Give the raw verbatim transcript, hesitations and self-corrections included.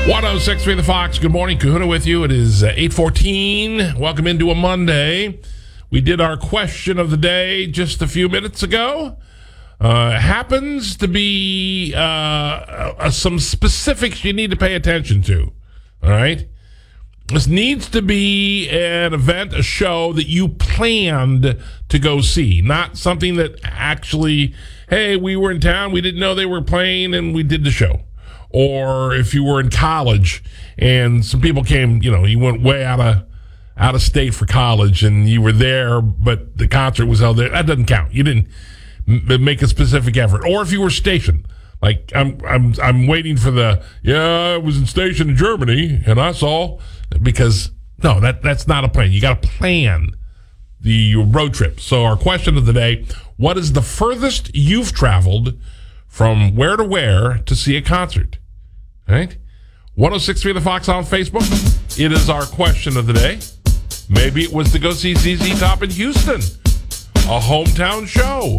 one oh six point three The Fox. Good morning. Kahuna with you. It is uh, eight fourteen. Welcome into a Monday. We did our question of the day just a few minutes ago. Uh, happens to be uh, uh, some specifics you need to pay attention to. All right? This needs to be an event, a show that you planned to go see, not something that actually, hey, we were in town, we didn't know they were playing, and we did the show. Or if you were in college and some people came, you know, you went way out of out of state for college and you were there, but the concert was held there. That doesn't count. You didn't m- make a specific effort. Or if you were stationed, like I'm, I'm, I'm waiting for the. Yeah, I was in station in Germany and I saw because no, that that's not a plan. You got to plan the road trip. So our question of the day: what is the furthest you've traveled from where to where to see a concert? All right. one oh six point three The Fox on Facebook. It is our question of the day. Maybe it was to go see Z Z Top in Houston. A hometown show.